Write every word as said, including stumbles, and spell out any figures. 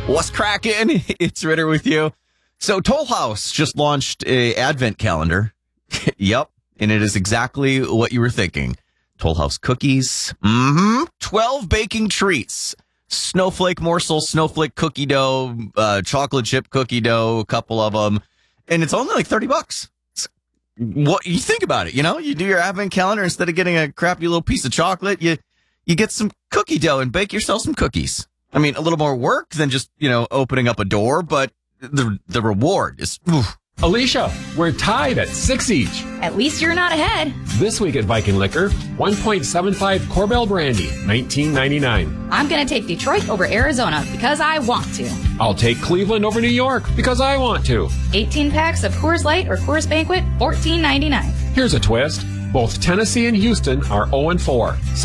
What's cracking? It's Ritter with you. So Toll House just launched a advent calendar. Yep. And it is exactly what you were thinking. Toll House cookies. Mm-hmm. twelve baking treats. Snowflake morsel, snowflake cookie dough, uh, chocolate chip cookie dough, a couple of them. And it's only like thirty bucks. It's, what you think about it, you know, you do your advent calendar instead of getting a crappy little piece of chocolate, you, you get some cookie dough and bake yourself some cookies. I mean, a little more work than just, you know, opening up a door, but the the reward is, oof. Alicia, we're tied at six each. At least you're not ahead. This week at Viking Liquor, one point seven five Corbel Brandy, nineteen ninety-nine. I'm going to take Detroit over Arizona because I want to. I'll take Cleveland over New York because I want to. eighteen packs of Coors Light or Coors Banquet, fourteen ninety-nine. Here's a twist. Both Tennessee and Houston are oh and four.